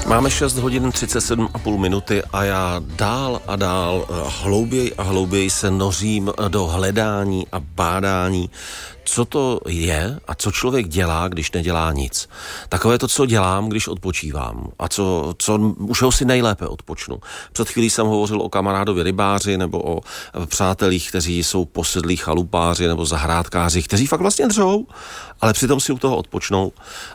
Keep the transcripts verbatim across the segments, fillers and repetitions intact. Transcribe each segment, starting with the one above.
Máme šest hodin třicet sedm a půl minuty a já dál a dál hlouběji a hlouběji se nořím do hledání a bádání, co to je a co člověk dělá, když nedělá nic. Takové to, co dělám, když odpočívám a co, co už ho si nejlépe odpočnu. Před chvílí jsem hovořil o kamarádovi rybáři nebo o přátelích, kteří jsou posedlí chalupáři nebo zahrádkáři, kteří fakt vlastně dřou, ale přitom si u toho odpočnou.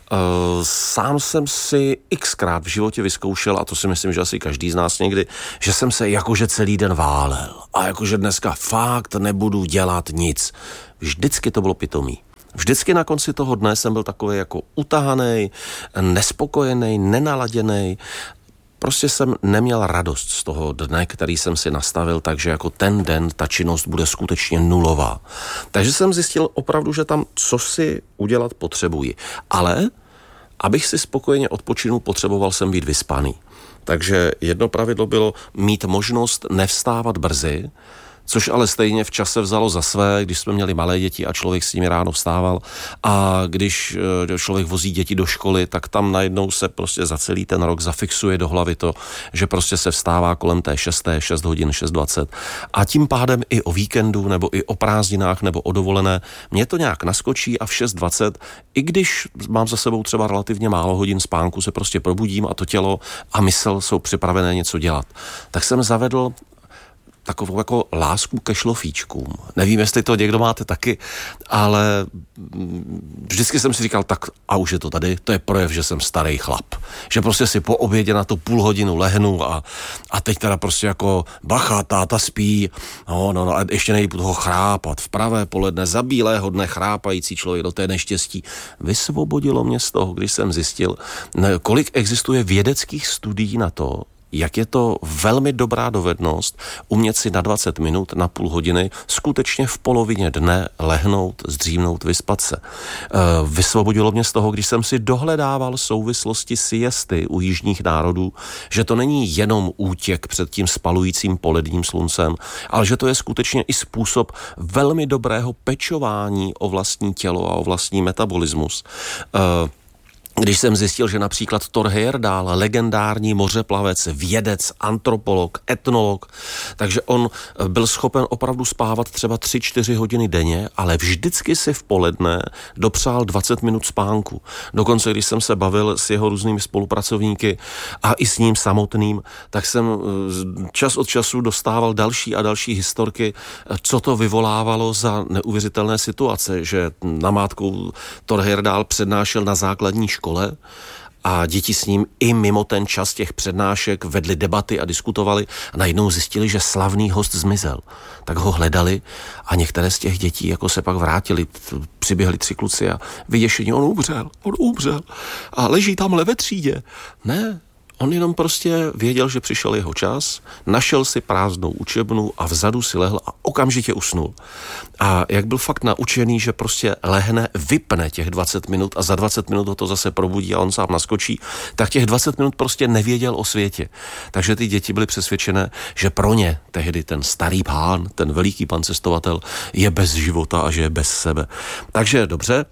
Sám jsem si xkrát v životě vyzkoušel, a to si myslím, že asi každý z nás někdy, že jsem se jakože celý den válel a jakože dneska fakt nebudu dělat nic. Vždycky to bylo pitomý. Vždycky na konci toho dne jsem byl takový jako utahaný, nespokojený, nenaladěný. Prostě jsem neměl radost z toho dne, který jsem si nastavil, takže jako ten den ta činnost bude skutečně nulová. Takže jsem zjistil opravdu, že tam co si udělat potřebuji. Ale abych si spokojeně odpočinul, potřeboval jsem být vyspaný. Takže jedno pravidlo bylo mít možnost nevstávat brzy, což ale stejně v čase vzalo za své, když jsme měli malé děti a člověk s nimi ráno vstával a když člověk vozí děti do školy, tak tam najednou se prostě za celý ten rok zafixuje do hlavy to, že prostě se vstává kolem té šesté, šest hodin, šest dvacet a tím pádem i o víkendu nebo i o prázdninách nebo o dovolené mě to nějak naskočí a v šest dvacet, i když mám za sebou třeba relativně málo hodin spánku, se prostě probudím a to tělo a mysl jsou připravené něco dělat. Tak jsem zavedl takovou jako lásku ke šlofíčkům. Nevím, jestli to někdo máte taky, ale vždycky jsem si říkal, tak a už je to tady, to je projev, že jsem starý chlap. Že prostě si po obědě na to půl hodinu lehnu a, a teď teda prostě jako bacha, táta spí, no, no, no a ještě nejdu toho chrápat. V pravé poledne za bílého dne chrápající člověk do té neštěstí. Vysvobodilo mě z toho, když jsem zjistil, kolik existuje vědeckých studií na to, jak je to velmi dobrá dovednost umět si na dvacet minut, na půl hodiny skutečně v polovině dne lehnout, zdřímnout, vyspat se. Vysvobodilo mě z toho, když jsem si dohledával souvislosti siesty u jižních národů, že to není jenom útěk před tím spalujícím poledním sluncem, ale že to je skutečně i způsob velmi dobrého pečování o vlastní tělo a o vlastní metabolismus. Když jsem zjistil, že například Thor Heyerdahl, legendární mořeplavec, vědec, antropolog, etnolog, takže on byl schopen opravdu spávat třeba tři čtyři hodiny denně, ale vždycky si v poledne dopřál dvacet minut spánku. Dokonce, když jsem se bavil s jeho různými spolupracovníky a i s ním samotným, tak jsem čas od času dostával další a další historky, co to vyvolávalo za neuvěřitelné situace, že namátkou Thor Heyerdahl přednášel na základní škole a děti s ním i mimo ten čas těch přednášek vedli debaty a diskutovali a najednou zjistili, že slavný host zmizel. Tak ho hledali a některé z těch dětí jako se pak vrátili, přiběhli tři kluci a vyděšení, on umřel, on umřel a leží tamhle ve třídě. Ne, on jenom prostě věděl, že přišel jeho čas, našel si prázdnou učebnu a vzadu si lehl a okamžitě usnul. A jak byl fakt naučený, že prostě lehne, vypne těch dvacet minut a za dvacet minut ho to zase probudí a on sám naskočí, tak těch dvacet minut prostě nevěděl o světě. Takže ty děti byly přesvědčené, že pro ně tehdy ten starý pán, ten veliký pan cestovatel je bez života a že je bez sebe. Takže dobře,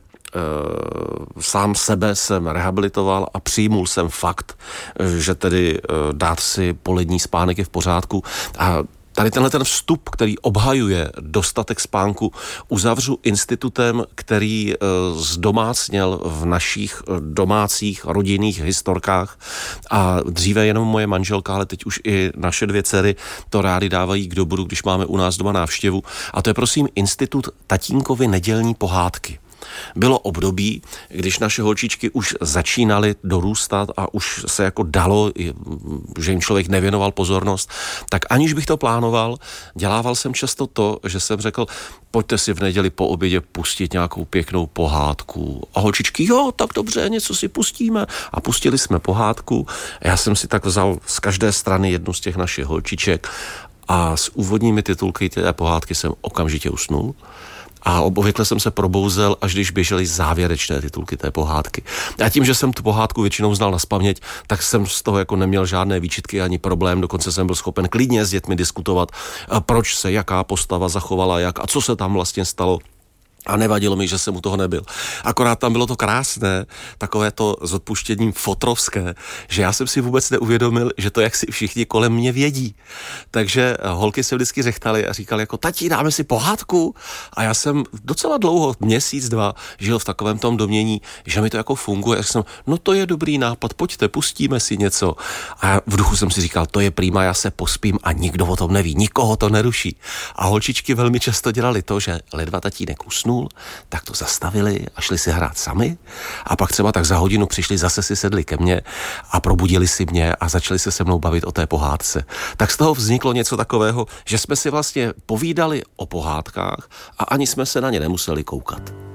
sám sebe jsem rehabilitoval a přijmul jsem fakt, že tedy dát si polední spánek je v pořádku a tady tenhle ten vstup, který obhajuje dostatek spánku, uzavřu institutem, který zdomácněl v našich domácích rodinných historkách a dříve jenom moje manželka, ale teď už i naše dvě dcery to rády dávají k dobru, když máme u nás doma návštěvu a to je prosím institut tatínkovy nedělní pohádky. Bylo období, když naše holčičky už začínaly dorůstat a už se jako dalo, že jim člověk nevěnoval pozornost, tak aniž bych to plánoval, dělával jsem často to, že jsem řekl, pojďte si v neděli po obědě pustit nějakou pěknou pohádku. A holčičky, jo, tak dobře, něco si pustíme. A pustili jsme pohádku. Já jsem si tak vzal z každé strany jednu z těch našich holčiček a s úvodními titulky té pohádky jsem okamžitě usnul. A obvykle jsem se probouzel, až když běžely závěrečné titulky té pohádky. A tím, že jsem tu pohádku většinou znal nazpaměť, tak jsem z toho jako neměl žádné výčitky ani problém, dokonce jsem byl schopen klidně s dětmi diskutovat, proč se jaká postava zachovala jak a co se tam vlastně stalo. A nevadilo mi, že jsem u toho nebyl. Akorát tam bylo to krásné, takové to s odpuštěním fotrovské, že já jsem si vůbec neuvědomil, že to jaksi všichni kolem mě vědí. Takže holky se vždycky řechtaly a říkali jako, tati, dáme si pohádku? A já jsem docela dlouho, měsíc, dva, žil v takovém tom domění, že mi to jako funguje. A jsem, no to je dobrý nápad, pojďte, pustíme si něco. A v duchu jsem si říkal, to je prima, já se pospím a nikdo o tom neví, nikoho to neruší. A holčičky velmi často dělali to, že ledva tatínek usnul, tak to zastavili a šli si hrát sami a pak třeba tak za hodinu přišli, zase si sedli ke mně a probudili si mě a začali se se mnou bavit o té pohádce. Tak z toho vzniklo něco takového, že jsme si vlastně povídali o pohádkách a ani jsme se na ně nemuseli koukat.